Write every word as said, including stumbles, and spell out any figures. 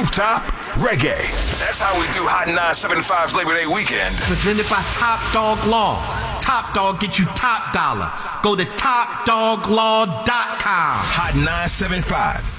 Rooftop reggae. That's how we do Hot nine seventy-five's Labor Day weekend. Presented by Top Dog Law. Top Dog get you top dollar. Go to top dog law dot com. Hot nine seventy-five.